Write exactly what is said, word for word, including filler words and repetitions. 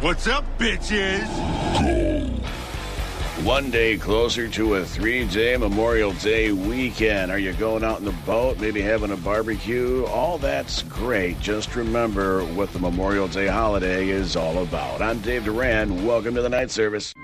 What's up, bitches? One day closer to a three-day Memorial Day weekend. Are you going out in the boat, maybe having a barbecue? All that's great. Just remember what the Memorial Day holiday is all about. I'm Dave Duran. Welcome to the night service.